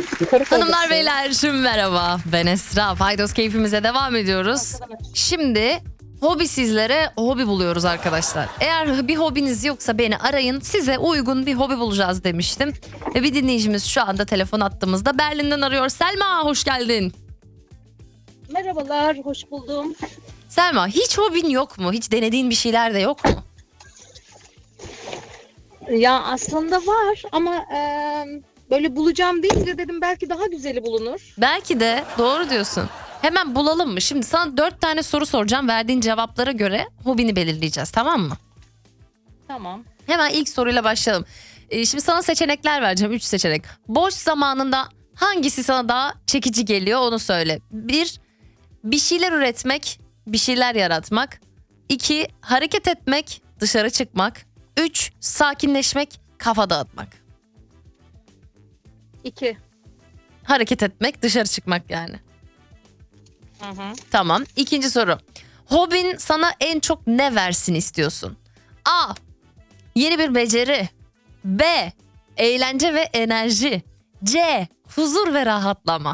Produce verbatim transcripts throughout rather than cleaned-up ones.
Yukarı Hanımlar kaldırsın. beyler merhaba, ben Esra. Faydos keyfimize devam ediyoruz. Şimdi hobi sizlere hobi buluyoruz arkadaşlar. Eğer bir hobiniz yoksa beni arayın, size uygun bir hobi bulacağız demiştim. Ve bir dinleyicimiz şu anda telefon attığımızda Berlin'den arıyor. Selma, hoş geldin. Merhabalar, hoş buldum. Selma, hiç hobin yok mu? Hiç denediğin bir şeyler de yok mu? Ya aslında var ama e, böyle bulacağım deyince dedim belki daha güzeli bulunur. Belki de, doğru diyorsun. Hemen bulalım mı? Şimdi sana dört tane soru soracağım. Verdiğin cevaplara göre hobini belirleyeceğiz, tamam mı? Tamam. Hemen ilk soruyla başlayalım. Ee, şimdi sana seçenekler vereceğim. Üç seçenek. Boş zamanında hangisi sana daha çekici geliyor onu söyle. Bir, bir şeyler üretmek, bir şeyler yaratmak. İki, hareket etmek, dışarı çıkmak. Üç, sakinleşmek, kafa dağıtmak. İki. Hareket etmek, dışarı çıkmak yani. Hı hı. Tamam. İkinci soru. Hobin sana en çok ne versin istiyorsun? A. Yeni bir beceri. B. Eğlence ve enerji. C. Huzur ve rahatlama.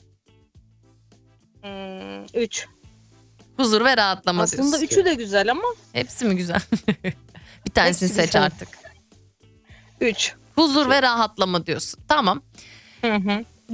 Hmm, üç. Huzur ve rahatlama Aslında diyorsun. üçü de güzel ama Hepsi mi güzel? Bir tanesini Hepsi seç güzel. artık. üç. Huzur ve rahatlama diyorsun. Tamam. Hı hı.